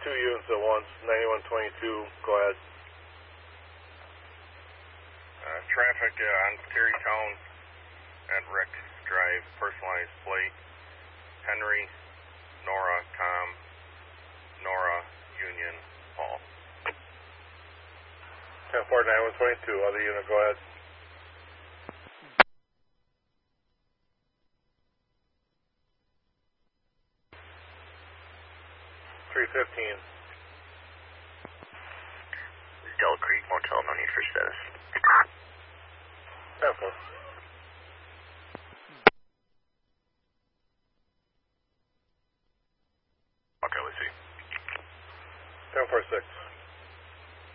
2 units at once, 9122, go ahead. Traffic on Terrytown at Rick Drive, personalized plate, Henry, Nora, Tom, Nora, Union, Paul. 10-4, 9122, other unit, go ahead. Del Creek Motel, no need for status.